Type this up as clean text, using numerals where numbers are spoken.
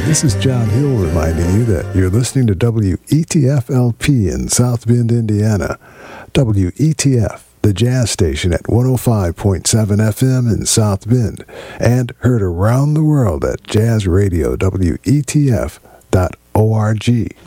This is John Hill reminding you that you're listening to WETF-LP in South Bend, Indiana. WETF, the jazz station at 105.7 FM in South Bend, and heard around the world at jazzradio.wetf.org.